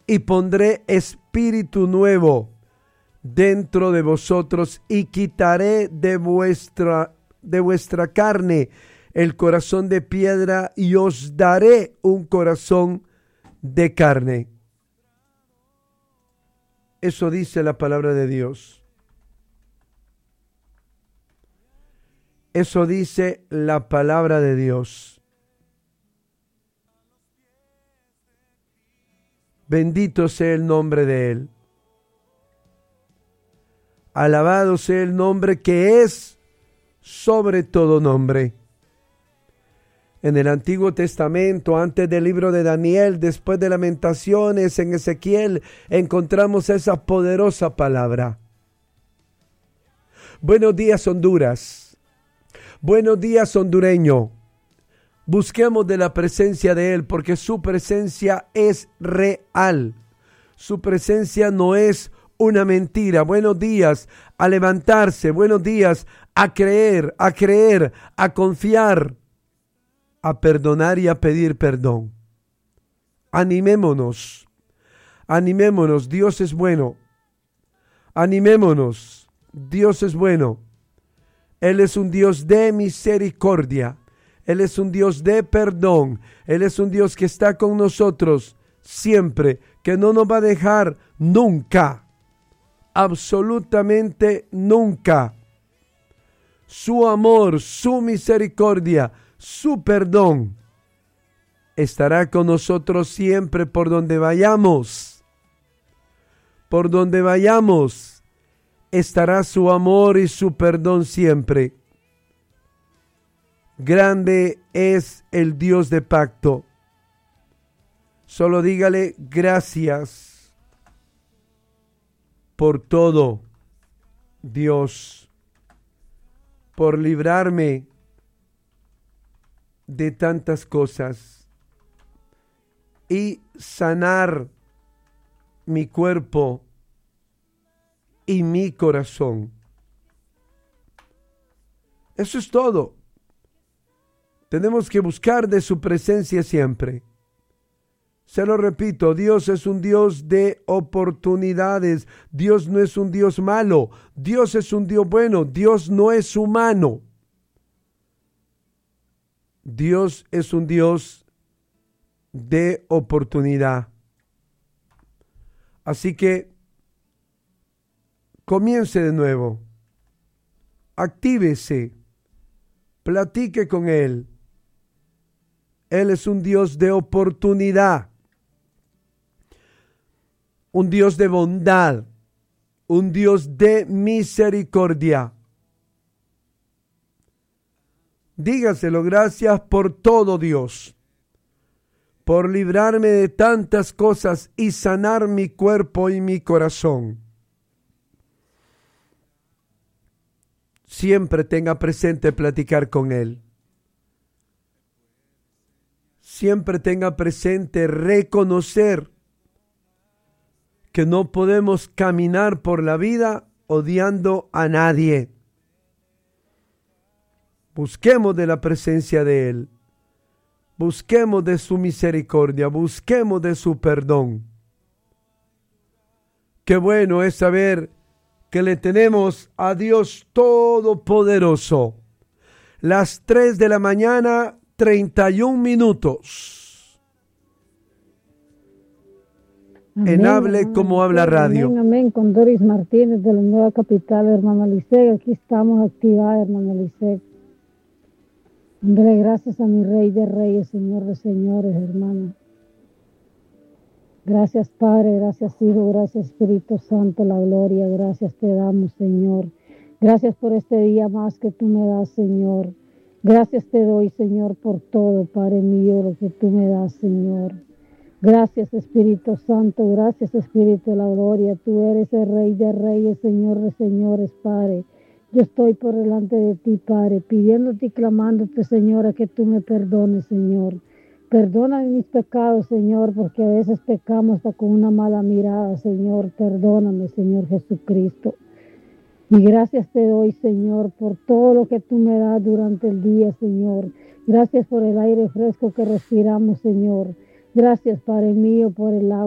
y pondré espíritu nuevo dentro de vosotros y quitaré de vuestra carne el corazón de piedra y os daré un corazón de carne. Eso dice la palabra de Dios. Eso dice la palabra de Dios. Bendito sea el nombre de Él. Alabado sea el nombre que es sobre todo nombre. En el Antiguo Testamento, antes del libro de Daniel, después de Lamentaciones, en Ezequiel, encontramos esa poderosa palabra. Buenos días, Honduras. Buenos días, hondureño. Busquemos de la presencia de Él, porque su presencia es real. Su presencia no es una mentira. Buenos días a levantarse. Buenos días a creer, a confiar, a perdonar y a pedir perdón. Animémonos. Animémonos. Dios es bueno. Animémonos. Dios es bueno. Él es un Dios de misericordia. Él es un Dios de perdón. Él es un Dios que está con nosotros siempre, que no nos va a dejar nunca. Absolutamente nunca. Su amor, su misericordia, su perdón estará con nosotros siempre por donde vayamos. Por donde vayamos estará su amor y su perdón siempre. Grande es el Dios de pacto. Solo dígale gracias por todo, Dios, por librarme de tantas cosas y sanar mi cuerpo y mi corazón. Eso es todo. Tenemos que buscar de su presencia siempre. Se lo repito, Dios es un Dios de oportunidades. Dios no es un Dios malo. Dios es un Dios bueno. Dios no es humano. Dios es un Dios de oportunidad. Así que comience de nuevo. Actívese. Platique con Él. Él es un Dios de oportunidad. Un Dios de bondad. Un Dios de misericordia. Dígaselo, gracias por todo, Dios. Por librarme de tantas cosas y sanar mi cuerpo y mi corazón. Siempre tenga presente platicar con Él. Siempre tenga presente reconocer que no podemos caminar por la vida odiando a nadie. Busquemos de la presencia de Él. Busquemos de su misericordia. Busquemos de su perdón. Qué bueno es saber que le tenemos a Dios Todopoderoso. Las 3 de la mañana, 31 minutos. Amén, en Hable hermano Como Habla Liceo, Radio. amén, amén, con Doris Martínez de la Nueva Capital, hermano Liceo. Aquí estamos activados, hermano Liceo. Hombre, gracias a mi Rey de Reyes, Señor de Señores, hermano. Gracias, Padre, gracias, Hijo, gracias, Espíritu Santo, la gloria, gracias te damos, Señor. Gracias por este día más que tú me das, Señor. Gracias te doy, Señor, por todo, Padre mío, lo que tú me das, Señor. Gracias, Espíritu Santo, gracias, Espíritu de la gloria. Tú eres el Rey de Reyes, Señor de Señores, Padre. Yo estoy por delante de ti, Padre, pidiéndote y clamándote, Señor, a que tú me perdones, Señor. Perdona mis pecados, Señor, porque a veces pecamos hasta con una mala mirada, Señor. Perdóname, Señor Jesucristo. Y gracias te doy, Señor, por todo lo que tú me das durante el día, Señor. Gracias por el aire fresco que respiramos, Señor. Gracias, Padre mío, por el agua.